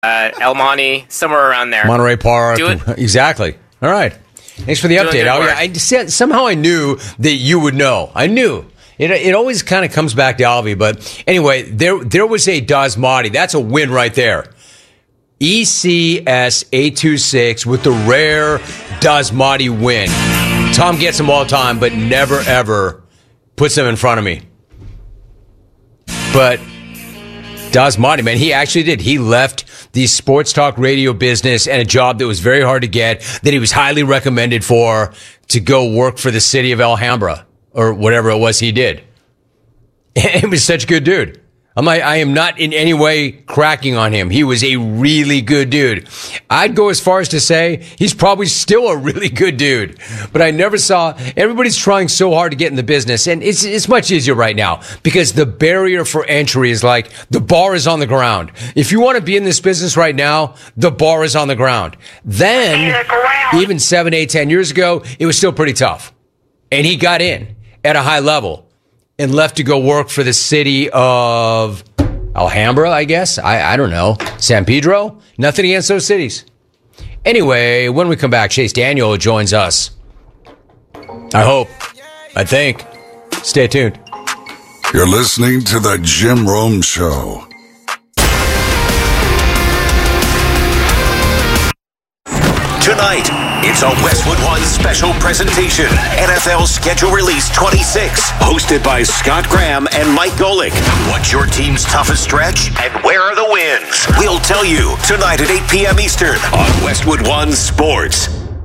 El Monte, somewhere around there. Monterey Park. Do it. Exactly. All right. Thanks for the update. Somehow I knew that you would know. I knew. It always kind of comes back to Alvy. But anyway, there was a Dasmati. That's a win right there. ECS 826 with the rare Dasmati win. Tom gets them all the time, but never, ever puts them in front of me. But Dasmati, man, he actually did. He left the sports talk radio business and a job that was very hard to get, that he was highly recommended for, to go work for the city of Alhambra or whatever it was he did. And he was such a good dude. I am not in any way cracking on him. He was a really good dude. I'd go as far as to say he's probably still a really good dude. But I never saw, everybody's trying so hard to get in the business. And it's much easier right now because the barrier for entry is like the bar is on the ground. If you want to be in this business right now, the bar is on the ground. Then, even 7, 8, 10 years ago, it was still pretty tough. And he got in at a high level and left to go work for the city of Alhambra, I guess. I don't know. San Pedro? Nothing against those cities. Anyway, when we come back, Chase Daniel joins us. I hope. I think. Stay tuned. You're listening to The Jim Rome Show. Tonight, it's a Westwood One special presentation. NFL Schedule Release 26. Hosted by Scott Graham and Mike Golick. What's your team's toughest stretch? And where are the wins? We'll tell you tonight at 8 p.m. Eastern on Westwood One Sports.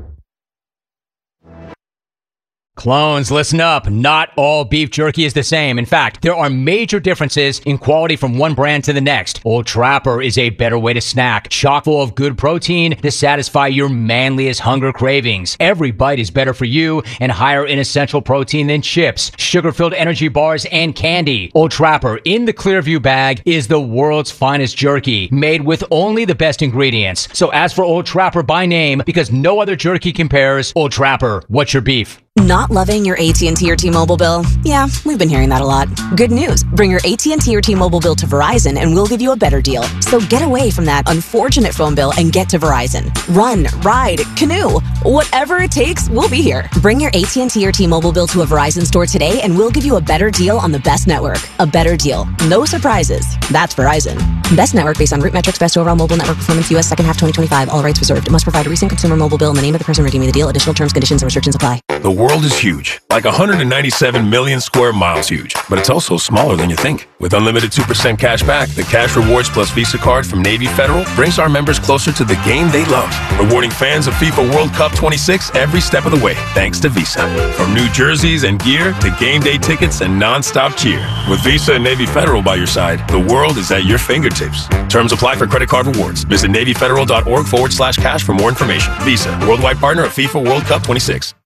Clones, listen up. Not all beef jerky is the same. In fact, there are major differences in quality from one brand to the next. Old Trapper is a better way to snack, chock full of good protein to satisfy your manliest hunger cravings. Every bite is better for you and higher in essential protein than chips, sugar-filled energy bars, and candy. Old Trapper in the Clearview bag is the world's finest jerky, made with only the best ingredients. So ask for Old Trapper by name because no other jerky compares. Old Trapper, what's your beef? Not loving your AT&T or T-Mobile bill? Yeah, we've been hearing that a lot. Good news. Bring your AT&T or T-Mobile bill to Verizon and we'll give you a better deal. So get away from that unfortunate phone bill and get to Verizon. Run, ride, canoe. Whatever it takes, we'll be here. Bring your AT&T or T-Mobile bill to a Verizon store today and we'll give you a better deal on the best network. A better deal. No surprises. That's Verizon. Best network based on root metrics, best overall mobile network performance, U.S. second half 2025. All rights reserved. It must provide a recent consumer mobile bill and the name of the person redeeming the deal. Additional terms, conditions, and restrictions apply. The world is huge, like 197 million square miles huge, but it's also smaller than you think. With unlimited 2% cash back, the Cash Rewards Plus Visa card from Navy Federal brings our members closer to the game they love, rewarding fans of FIFA World Cup 26 every step of the way, thanks to Visa. From new jerseys and gear to game day tickets and non-stop cheer. With Visa and Navy Federal by your side, the world is at your fingertips. Terms apply for credit card rewards. Visit NavyFederal.org/cash for more information. Visa, worldwide partner of FIFA World Cup 26.